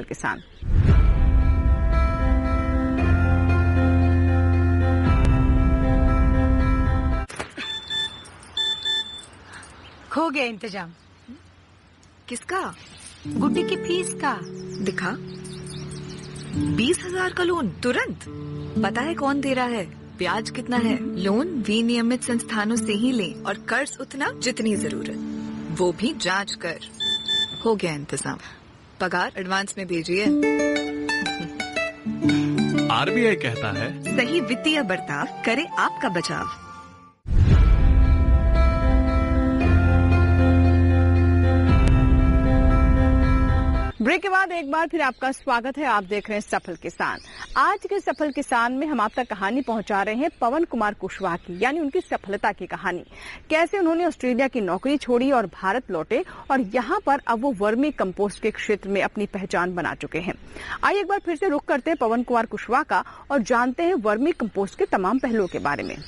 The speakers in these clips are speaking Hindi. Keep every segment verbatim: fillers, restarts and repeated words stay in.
किसान। हो गया इंतजाम। किसका? गुड्डी की फीस का। दिखा। बीस हजार का लोन तुरंत। पता है कौन दे रहा है, ब्याज कितना है? लोन विनियमित संस्थानों से ही लें और कर्ज उतना जितनी जरूरत, वो भी जांच कर। हो गया इंतजाम। पगार एडवांस में भेजिए। आरबीआई कहता है, सही वित्तीय बर्ताव करे आपका बचाव। ब्रेक के बाद एक बार फिर आपका स्वागत है। आप देख रहे हैं सफल किसान। आज के सफल किसान में हम आप तक कहानी पहुंचा रहे हैं पवन कुमार कुशवाहा की, यानी उनकी सफलता की कहानी। कैसे उन्होंने ऑस्ट्रेलिया की नौकरी छोड़ी और भारत लौटे और यहां पर अब वो वर्मी कंपोस्ट के क्षेत्र में अपनी पहचान बना चुके हैं। आइए एक बार फिर से रुख करते हैं पवन कुमार कुशवाहा का और जानते हैं वर्मी कंपोस्ट के तमाम पहलुओं के बारे में।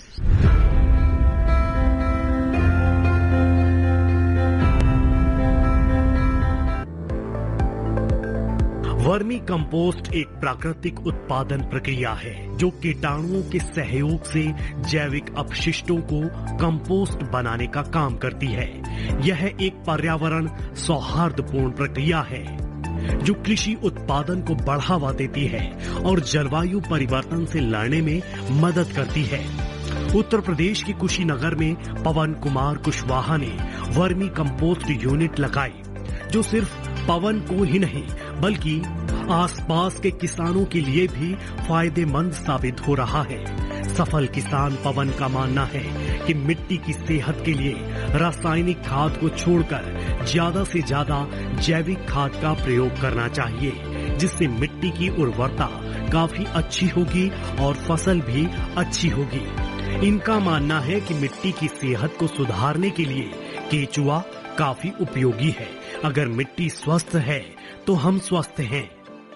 वर्मी कंपोस्ट एक प्राकृतिक उत्पादन प्रक्रिया है जो कीटाणुओं के सहयोग से जैविक अपशिष्टों को कंपोस्ट बनाने का काम करती है। यह एक पर्यावरण सौहार्दपूर्ण प्रक्रिया है जो कृषि उत्पादन को बढ़ावा देती है और जलवायु परिवर्तन से लड़ने में मदद करती है। उत्तर प्रदेश के कुशीनगर में पवन कुमार कुशवाहा ने वर्मी कंपोस्ट यूनिट लगाई, जो सिर्फ पवन को ही नहीं बल्कि आसपास के किसानों के लिए भी फायदेमंद साबित हो रहा है। सफल किसान पवन का मानना है कि मिट्टी की सेहत के लिए रासायनिक खाद को छोड़कर ज्यादा से ज्यादा जैविक खाद का प्रयोग करना चाहिए, जिससे मिट्टी की उर्वरता काफी अच्छी होगी और फसल भी अच्छी होगी। इनका मानना है कि मिट्टी की सेहत को सुधारने के लिए केचुआ काफी उपयोगी है। अगर मिट्टी स्वस्थ है तो हम स्वस्थ हैं।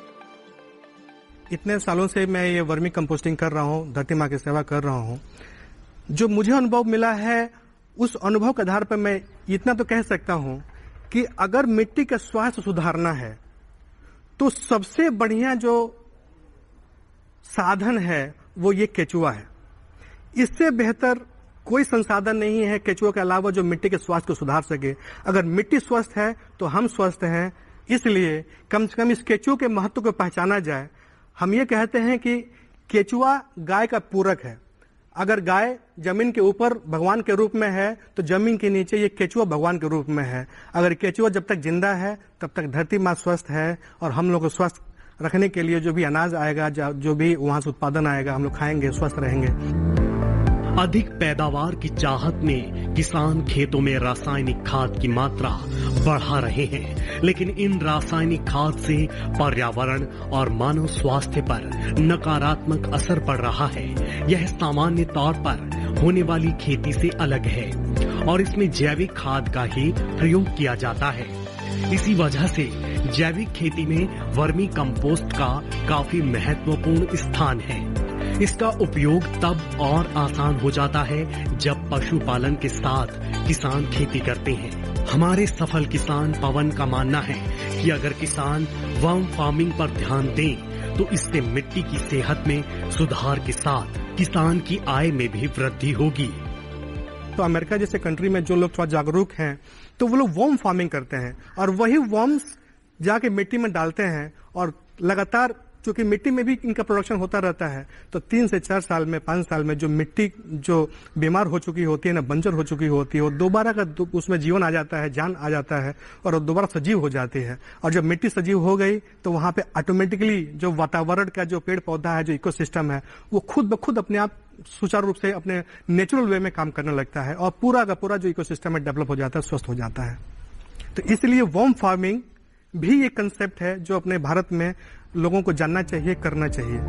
इतने सालों से मैं ये वर्मी कंपोस्टिंग कर रहा हूँ, धरती माँ की सेवा कर रहा हूँ। जो मुझे अनुभव मिला है, उस अनुभव के आधार पर मैं इतना तो कह सकता हूँ कि अगर मिट्टी का स्वास्थ्य सुधारना है तो सबसे बढ़िया जो साधन है वो ये केचुआ है। इससे बेहतर कोई संसाधन नहीं है केचुआ के अलावा जो मिट्टी के स्वास्थ्य को सुधार सके। अगर मिट्टी स्वस्थ है तो हम स्वस्थ हैं। इसलिए कम से कम इस केचुआ के महत्व को पहचाना जाए। हम ये कहते हैं कि केचुआ गाय का पूरक है। अगर गाय जमीन के ऊपर भगवान के रूप में है तो जमीन के नीचे ये केचुआ भगवान के रूप में है। अगर केचुआ जब तक जिंदा है तब तक धरती माँ स्वस्थ है और हम लोग को स्वस्थ रखने के लिए जो भी अनाज आएगा, जो भी वहां से उत्पादन आएगा, हम लोग खाएंगे, स्वस्थ रहेंगे। अधिक पैदावार की चाहत में किसान खेतों में रासायनिक खाद की मात्रा बढ़ा रहे हैं, लेकिन इन रासायनिक खाद से पर्यावरण और मानव स्वास्थ्य पर नकारात्मक असर पड़ रहा है। यह सामान्य तौर पर होने वाली खेती से अलग है और इसमें जैविक खाद का ही प्रयोग किया जाता है। इसी वजह से जैविक खेती में वर्मी कंपोस्ट का काफी महत्वपूर्ण स्थान है। इसका उपयोग तब और आसान हो जाता है जब पशुपालन के साथ किसान खेती करते हैं। हमारे सफल किसान पवन का मानना है कि अगर किसान वर्म फार्मिंग पर ध्यान दें तो इससे मिट्टी की सेहत में सुधार के साथ किसान की आय में भी वृद्धि होगी। तो अमेरिका जैसे कंट्री में जो लोग थोड़ा जागरूक हैं तो वो लोग वर्म फार्मिंग करते हैं और वही वर्म्स जाके मिट्टी में डालते हैं और लगातार, क्योंकि मिट्टी में भी इनका प्रोडक्शन होता रहता है, तो तीन से चार साल में, पांच साल में जो मिट्टी जो बीमार हो चुकी होती है ना, बंजर हो चुकी होती है, वो दोबारा का उसमें जीवन आ जाता है, जान आ जाता है और दोबारा सजीव हो जाती है। और जब मिट्टी सजीव हो गई तो वहां पे ऑटोमेटिकली जो वातावरण का जो पेड़ पौधा है, जो इकोसिस्टम है, वो खुद ब खुद अपने आप सुचारू रूप से अपने नेचुरल वे में काम करने लगता है और पूरा का पूरा जो इकोसिस्टम है डेवलप हो जाता है, स्वस्थ हो जाता है। तो इसलिए वर्म फार्मिंग भी एक कंसेप्ट है जो अपने भारत में लोगों को जानना चाहिए, करना चाहिए।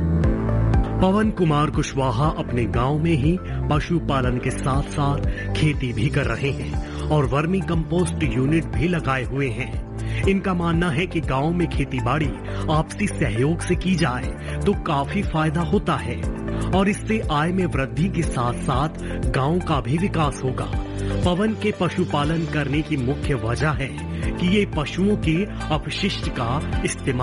पवन कुमार कुशवाहा अपने गांव में ही पशुपालन के साथ साथ खेती भी कर रहे हैं और वर्मी कंपोस्ट यूनिट भी लगाए हुए हैं। इनका मानना है कि गांव में खेतीबाड़ी आपसी सहयोग से की जाए तो काफी फायदा होता है और इससे आय में वृद्धि के साथ साथ गांव का भी विकास होगा। पवन के पशुपालन करने की मुख्य वजह है कि ये पशुओं के अपशिष्ट का इस्तेमाल